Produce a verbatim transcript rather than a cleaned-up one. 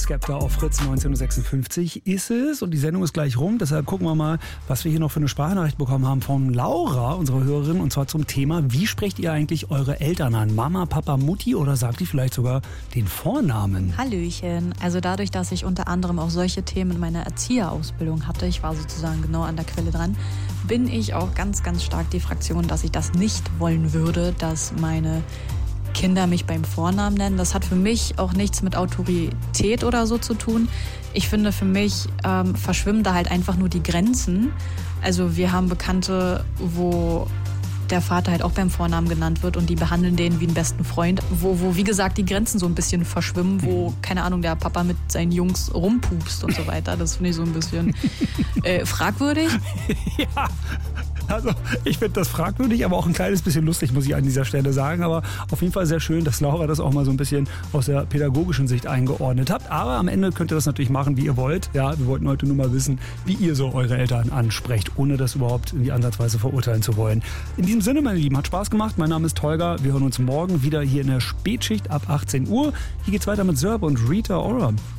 Skepta auf Fritz. Neunzehn Uhr sechsundfünfzig ist es und die Sendung ist gleich rum. Deshalb gucken wir mal, was wir hier noch für eine Sprachnachricht bekommen haben von Laura, unserer Hörerin, und zwar zum Thema: Wie sprecht ihr eigentlich eure Eltern an? Mama, Papa, Mutti oder sagt ihr vielleicht sogar den Vornamen? Hallöchen. Also dadurch, dass ich unter anderem auch solche Themen in meiner Erzieherausbildung hatte, ich war sozusagen genau an der Quelle dran, bin ich auch ganz, ganz stark die Fraktion, dass ich das nicht wollen würde, dass meine Kinder mich beim Vornamen nennen. Das hat für mich auch nichts mit Autorität oder so zu tun. Ich finde, für mich ähm, verschwimmen da halt einfach nur die Grenzen. Also wir haben Bekannte, wo der Vater halt auch beim Vornamen genannt wird und die behandeln den wie einen besten Freund, wo, wo wie gesagt die Grenzen so ein bisschen verschwimmen, wo, keine Ahnung, der Papa mit seinen Jungs rumpupst und so weiter. Das finde ich so ein bisschen äh, fragwürdig. Ja. Also ich finde das fragwürdig, aber auch ein kleines bisschen lustig, muss ich an dieser Stelle sagen. Aber auf jeden Fall sehr schön, dass Laura das auch mal so ein bisschen aus der pädagogischen Sicht eingeordnet hat. Aber am Ende könnt ihr das natürlich machen, wie ihr wollt. Ja, wir wollten heute nur mal wissen, wie ihr so eure Eltern ansprecht, ohne das überhaupt in die Ansatzweise verurteilen zu wollen. In diesem Sinne, meine Lieben, hat Spaß gemacht. Mein Name ist Holger. Wir hören uns morgen wieder hier in der Spätschicht ab achtzehn Uhr. Hier geht's weiter mit Serb und Rita Ora.